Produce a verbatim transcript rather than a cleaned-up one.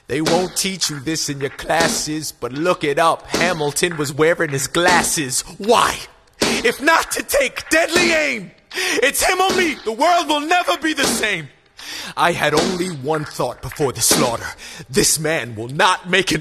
They won't teach you this in your classes, but look it up. Hamilton was wearing his glasses. Why? If not to take deadly aim, it's him or me. The world will never be the same. I had only one thought before the slaughter. This man will not make an